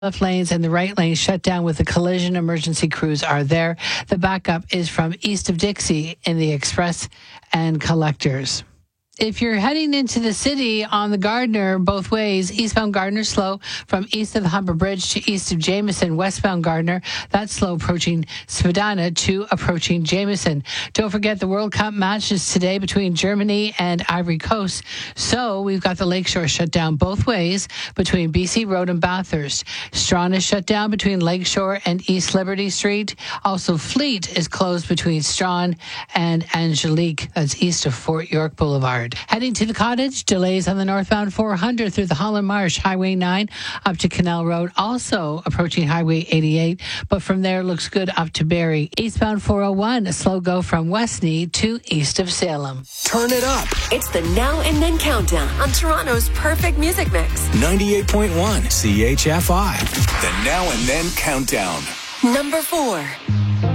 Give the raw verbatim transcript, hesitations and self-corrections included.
Left lanes and the right lane shut down with the collision. Emergency crews are there. The backup is from east of Dixie in the Express and Collectors. If you're heading into the city on the Gardner both ways, eastbound Gardner slow from east of the Humber Bridge to east of Jameson, westbound Gardner, that's slow approaching Spadina to approaching Jameson. Don't forget the World Cup matches today between Germany and Ivory Coast. So we've got the Lakeshore shut down both ways between B C Road and Bathurst. Strawn is shut down between Lakeshore and East Liberty Street. Also, Fleet is closed between Strawn and Angelique. That's east of Fort York Boulevard. Heading to the Cottage, delays on the northbound four hundred through the Holland Marsh, Highway nine up to Canal Road, also approaching Highway eighty-eight, but from there looks good up to Barrie. Eastbound four oh one, a slow go from Westney to east of Salem. Turn it up. It's the Now and Then Countdown on Toronto's perfect music mix. ninety-eight point one C H F I. The Now and Then Countdown. Number four.